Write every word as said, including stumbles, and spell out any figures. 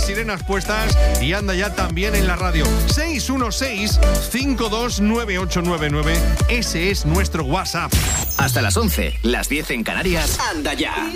sirenas puestas y anda ya también en la radio. seis uno seis, cinco dos nueve ocho nueve nueve. Ese es nuestro WhatsApp. Hasta las once, las diez en Canarias. Anda ya.